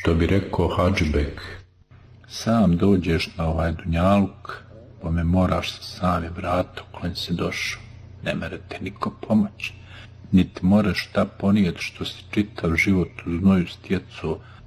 Što bi rekao Hadžibek, sam dođeš na ovaj dunjaluk, pa me moraš sa same vrata u kojem si došao. Ne mere te niko pomoći, niti moraš šta ponijeti što si čitav život u znoju stjecao